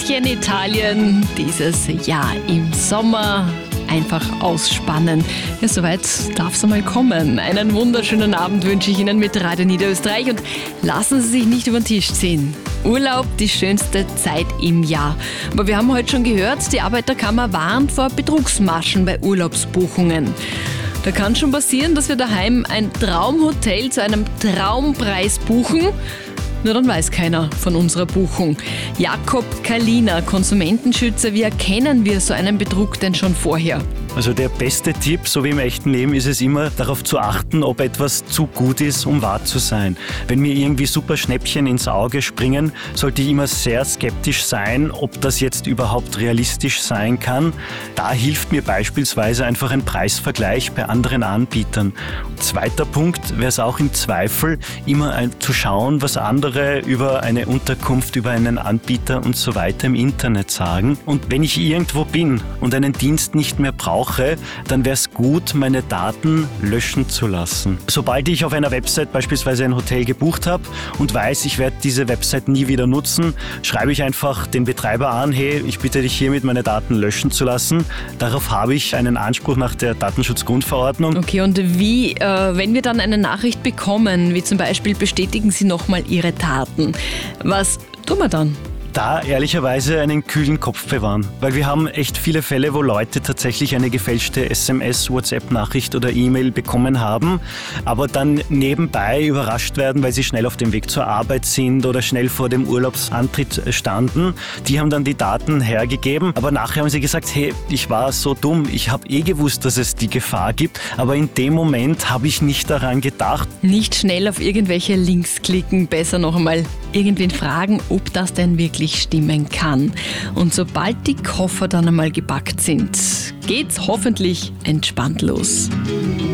Bisschen Italien dieses Jahr im Sommer. Einfach ausspannen. Ja, soweit darf es einmal kommen. Einen wunderschönen Abend wünsche ich Ihnen mit Radio Niederösterreich und lassen Sie sich nicht über den Tisch ziehen. Urlaub, die schönste Zeit im Jahr. Aber wir haben heute schon gehört, die Arbeiterkammer warnt vor Betrugsmaschen bei Urlaubsbuchungen. Da kann schon passieren, dass wir daheim ein Traumhotel zu einem Traumpreis buchen. Nur dann weiß keiner von unserer Buchung. Jakob Kalina, Konsumentenschützer, wie erkennen wir so einen Betrug denn schon vorher? Also der beste Tipp, so wie im echten Leben, ist es immer, darauf zu achten, ob etwas zu gut ist, um wahr zu sein. Wenn mir irgendwie super Schnäppchen ins Auge springen, sollte ich immer sehr skeptisch sein, ob das jetzt überhaupt realistisch sein kann. Da hilft mir beispielsweise einfach ein Preisvergleich bei anderen Anbietern. Zweiter Punkt wäre es auch im Zweifel, immer zu schauen, was andere über eine Unterkunft, über einen Anbieter und so weiter im Internet sagen. Und wenn ich irgendwo bin und einen Dienst nicht mehr brauche, dann wäre es gut, meine Daten löschen zu lassen. Sobald ich auf einer Website beispielsweise ein Hotel gebucht habe und weiß, ich werde diese Website nie wieder nutzen, schreibe ich einfach den Betreiber an, hey, ich bitte dich hiermit meine Daten löschen zu lassen. Darauf habe ich einen Anspruch nach der Datenschutzgrundverordnung. Okay, und wie, wenn wir dann eine Nachricht bekommen, wie zum Beispiel bestätigen Sie nochmal Ihre Daten, was tun wir dann? Da ehrlicherweise einen kühlen Kopf bewahren, weil wir haben echt viele Fälle, wo Leute tatsächlich eine gefälschte SMS, WhatsApp-Nachricht oder E-Mail bekommen haben, aber dann nebenbei überrascht werden, weil sie schnell auf dem Weg zur Arbeit sind oder schnell vor dem Urlaubsantritt standen. Die haben dann die Daten hergegeben, aber nachher haben sie gesagt, hey, ich war so dumm, ich habe gewusst, dass es die Gefahr gibt, aber in dem Moment habe ich nicht daran gedacht. Nicht schnell auf irgendwelche Links klicken, besser noch einmal irgendwen fragen, ob das denn wirklich stimmen kann. Und sobald die Koffer dann einmal gepackt sind, geht's hoffentlich entspannt los.